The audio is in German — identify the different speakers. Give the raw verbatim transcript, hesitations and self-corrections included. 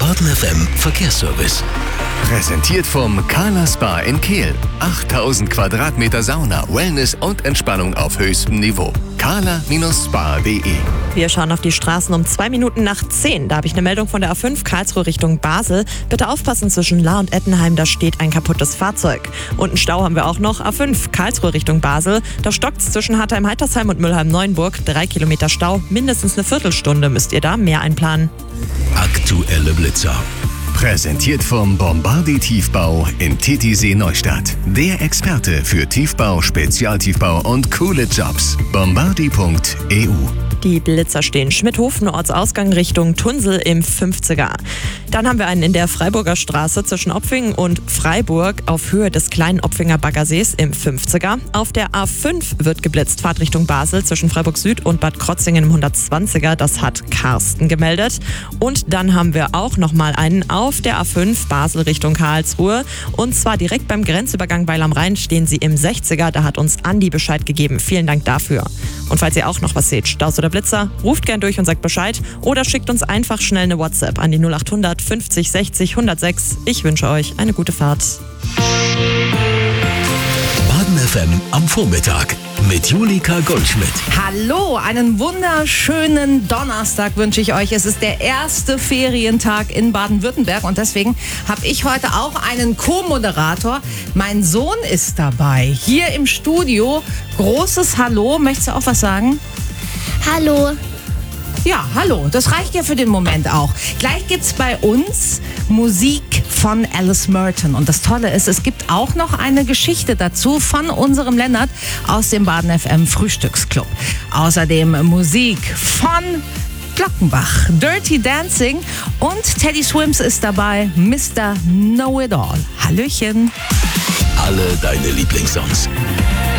Speaker 1: Baden F M Verkehrsservice. Präsentiert vom Carla Spa in Kehl. achttausend Quadratmeter Sauna, Wellness und Entspannung auf höchstem Niveau. carla Spa punkt de.
Speaker 2: Wir schauen auf die Straßen um zwei Minuten nach zehn. Da habe ich eine Meldung von der A fünf Karlsruhe Richtung Basel. Bitte aufpassen, zwischen Lahr und Ettenheim, da steht ein kaputtes Fahrzeug. Und einen Stau haben wir auch noch. A fünf Karlsruhe Richtung Basel. Da stockt es zwischen Hartheim-Heitersheim und Mülheim-Neuenburg. Drei Kilometer Stau, mindestens eine Viertelstunde müsst ihr da mehr einplanen.
Speaker 1: Aktuelle Blitzer. Präsentiert vom Bombardi Tiefbau in Titisee Neustadt. Der Experte für Tiefbau, Spezialtiefbau und coole Jobs. bombardi punkt e u.
Speaker 2: Die Blitzer stehen Schmidhofen, Ortsausgang Richtung Tunsel im fünfziger. Dann haben wir einen in der Freiburger Straße zwischen Opfingen und Freiburg auf Höhe des kleinen Opfinger Baggersees im fünfziger. Auf der A fünf wird geblitzt, Fahrt Richtung Basel zwischen Freiburg Süd und Bad Krotzingen im hundertzwanziger. Das hat Carsten gemeldet. Und dann haben wir auch nochmal einen auf der A fünf Basel Richtung Karlsruhe. Und zwar direkt beim Grenzübergang Weil am Rhein stehen sie im sechziger. Da hat uns Andi Bescheid gegeben. Vielen Dank dafür. Und falls ihr auch noch was seht, Staus oder Blitzer, ruft gern durch und sagt Bescheid oder schickt uns einfach schnell eine WhatsApp an die null acht hundert fünfzig sechzig hundertsechs. Ich wünsche euch eine gute Fahrt.
Speaker 1: Baden F M am Vormittag mit Julika Goldschmidt.
Speaker 3: Hallo, einen wunderschönen Donnerstag wünsche ich euch. Es ist der erste Ferientag in Baden-Württemberg und deswegen habe ich heute auch einen Co-Moderator. Mein Sohn ist dabei, hier im Studio. Großes Hallo, möchtest du auch was sagen?
Speaker 4: Hallo.
Speaker 3: Ja, hallo, das reicht ja für den Moment auch. Gleich gibt's bei uns Musik von Alice Merton. Und das Tolle ist, es gibt auch noch eine Geschichte dazu von unserem Lennart aus dem Baden F M Frühstücksclub. Außerdem Musik von Glockenbach, Dirty Dancing und Teddy Swims ist dabei, Mister Know-It-All. Hallöchen.
Speaker 1: Alle deine Lieblingssongs.